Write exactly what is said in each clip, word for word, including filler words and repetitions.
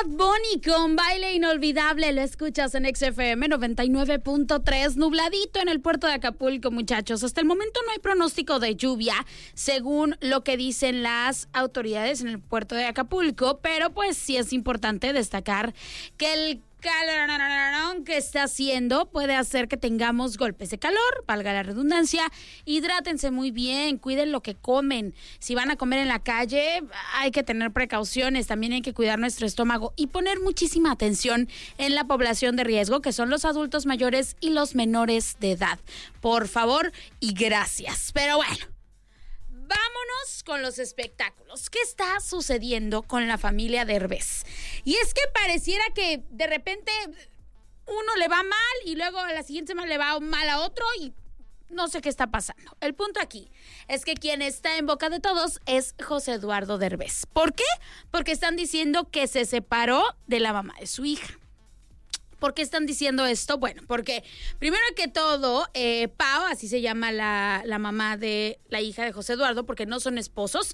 Bad Bunny con Baile Inolvidable, lo escuchas en X F M noventa y nueve punto tres, nubladito en el puerto de Acapulco, muchachos. Hasta el momento no hay pronóstico de lluvia, según lo que dicen las autoridades en el puerto de Acapulco, pero pues sí es importante destacar que el calorón que está haciendo puede hacer que tengamos golpes de calor, valga la redundancia. Hidrátense muy bien, cuiden lo que comen. Si van a comer en la calle, hay que tener precauciones, también hay que cuidar nuestro estómago y poner muchísima atención en la población de riesgo, que son los adultos mayores y los menores de edad. Por favor y gracias. Pero bueno, vámonos con los espectáculos. ¿Qué está sucediendo con la familia Derbez? Y es que pareciera que de repente uno le va mal y luego a la siguiente semana le va mal a otro y no sé qué está pasando. El punto aquí es que quien está en boca de todos es José Eduardo Derbez. ¿Por qué? Porque están diciendo que se separó de la mamá de su hija. ¿Por qué están diciendo esto? Bueno, porque primero que todo, eh, Pau, así se llama la, la mamá de la hija de José Eduardo, porque no son esposos,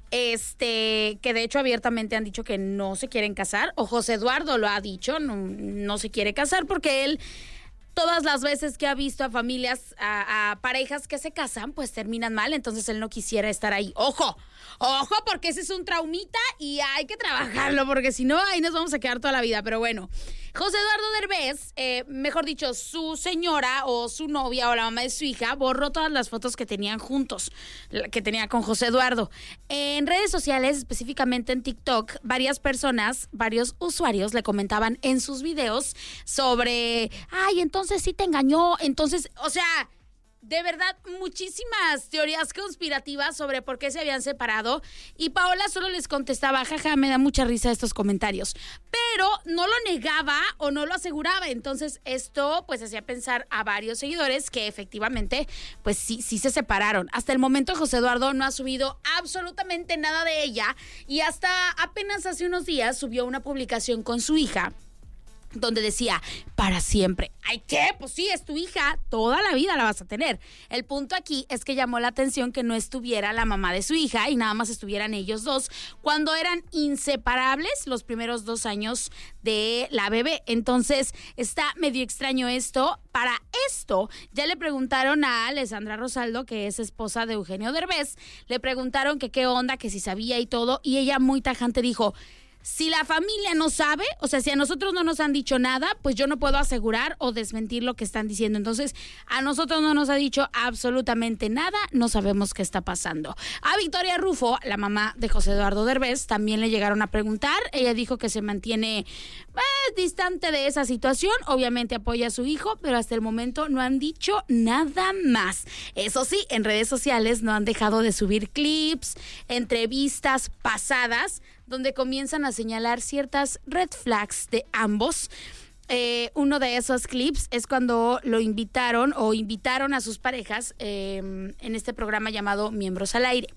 este, que de hecho abiertamente han dicho que no se quieren casar, o José Eduardo lo ha dicho, no, no se quiere casar porque él, todas las veces que ha visto a familias, a, a parejas que se casan, pues terminan mal, entonces él no quisiera estar ahí. ¡Ojo! ¡Ojo! Porque ese es un traumita y hay que trabajarlo, porque si no, ahí nos vamos a quedar toda la vida. Pero bueno, José Eduardo Derbez, eh, mejor dicho, su señora o su novia o la mamá de su hija, borró todas las fotos que tenían juntos, que tenía con José Eduardo. En redes sociales, específicamente en TikTok, varias personas, varios usuarios le comentaban en sus videos sobre, ay, entonces sí te engañó, entonces, o sea, de verdad, muchísimas teorías conspirativas sobre por qué se habían separado, y Paola solo les contestaba, jaja, me da mucha risa estos comentarios, pero no lo negaba o no lo aseguraba. Entonces esto pues hacía pensar a varios seguidores que efectivamente pues sí, sí se separaron. Hasta el momento José Eduardo no ha subido absolutamente nada de ella, y hasta apenas hace unos días subió una publicación con su hija donde decía, para siempre. ¿Ay qué? Pues sí, es tu hija, toda la vida la vas a tener. El punto aquí es que llamó la atención que no estuviera la mamá de su hija y nada más estuvieran ellos dos cuando eran inseparables los primeros dos años de la bebé. Entonces está medio extraño esto. Para esto ya le preguntaron a Alessandra Rosaldo, que es esposa de Eugenio Derbez, le preguntaron que qué onda, que si sabía y todo, y ella muy tajante dijo, si la familia no sabe, o sea, si a nosotros no nos han dicho nada, pues yo no puedo asegurar o desmentir lo que están diciendo. Entonces, a nosotros no nos ha dicho absolutamente nada, no sabemos qué está pasando. A Victoria Rufo, la mamá de José Eduardo Derbez, también le llegaron a preguntar. Ella dijo que se mantiene eh, distante de esa situación, obviamente apoya a su hijo, pero hasta el momento no han dicho nada más. Eso sí, en redes sociales no han dejado de subir clips, entrevistas pasadas, donde comienzan a señalar ciertas red flags de ambos. Eh, uno de esos clips es cuando lo invitaron o invitaron a sus parejas eh, en este programa llamado Miembros al Aire.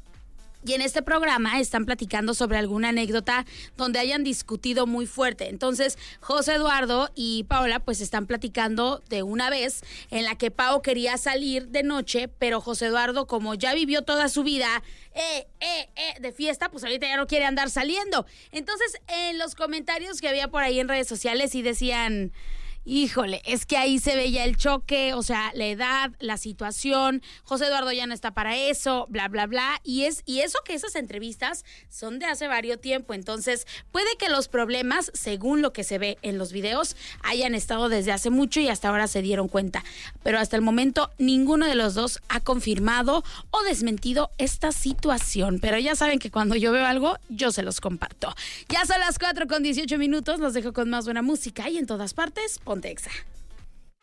Y en este programa están platicando sobre alguna anécdota donde hayan discutido muy fuerte. Entonces, José Eduardo y Paola pues están platicando de una vez en la que Pao quería salir de noche, pero José Eduardo, como ya vivió toda su vida eh, eh, eh, de fiesta, pues ahorita ya no quiere andar saliendo. Entonces, en los comentarios que había por ahí en redes sociales sí decían, híjole, es que ahí se veía el choque, o sea, la edad, la situación, José Eduardo ya no está para eso, bla, bla, bla, y es y eso que esas entrevistas son de hace varios tiempo. Entonces, puede que los problemas, según lo que se ve en los videos, hayan estado desde hace mucho y hasta ahora se dieron cuenta, pero hasta el momento ninguno de los dos ha confirmado o desmentido esta situación, pero ya saben que cuando yo veo algo, yo se los comparto. Ya son las cuatro con dieciocho minutos, los dejo con más buena música y en todas partes, ponte Exa.